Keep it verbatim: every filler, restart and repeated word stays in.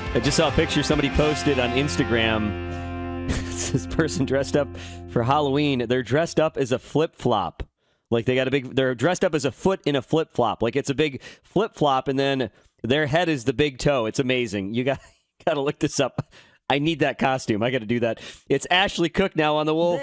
I just saw a picture somebody posted on Instagram. This person dressed up for Halloween. They're dressed up as a flip-flop. Like they got a big, they're dressed up as a foot in a flip-flop. Like it's a big flip-flop and then their head is the big toe. It's amazing. You got, got to look this up. I need that costume. I got to do that. It's Ashley Cook now on the Wolf.